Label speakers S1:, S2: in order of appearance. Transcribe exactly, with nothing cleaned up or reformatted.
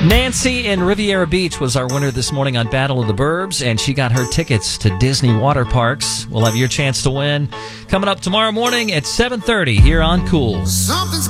S1: Nancy in Riviera Beach was our winner this morning on Battle of the Burbs, and she got her tickets to Disney water parks. We'll have your chance to win coming up tomorrow morning at seven thirty here on Cool.
S2: Something's